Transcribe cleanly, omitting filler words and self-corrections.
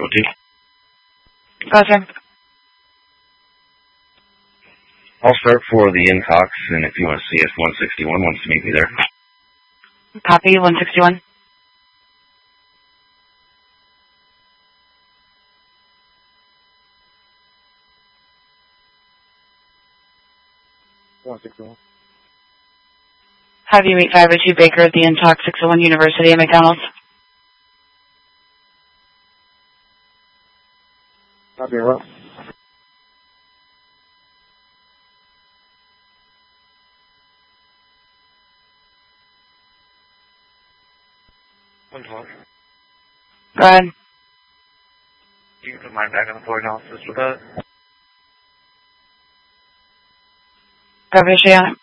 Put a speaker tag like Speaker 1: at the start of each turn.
Speaker 1: OT.
Speaker 2: Go, sir.
Speaker 1: I'll start for the intox, and if you want to see if 161 wants to meet me there.
Speaker 2: Copy, 161. Have you meet 502 Baker at the Intox 601 University at McDonald's.
Speaker 3: Copy, well.
Speaker 2: Go ahead.
Speaker 3: You can put mine back on the floor analysis with that.
Speaker 2: Go, Fishy on it.